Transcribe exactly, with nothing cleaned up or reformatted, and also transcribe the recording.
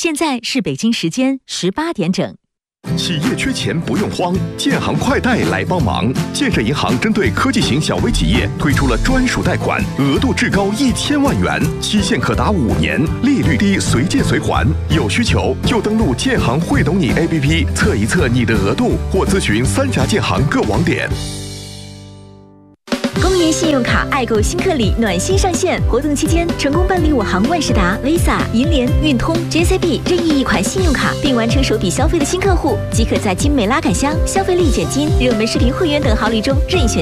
现在是北京时间十八点整。 企业缺钱不用慌，建行快贷来帮忙。建设银行针对科技型小微企业推出了专属贷款，额度至高一千万元，期限可达五年，利率低，随借随还。有需求就登录建行会懂你 A P P 测一测你的额度，或咨询三峡建行各网点。 公银信用卡爱购新客礼暖心上线，活动期间成功办理我行万事达、Visa、银联、运通、J C B 任意一款信用卡，并完成首笔消费的新客户，即可在精美拉杆箱、消费立减金、热门视频会员等好礼中任选。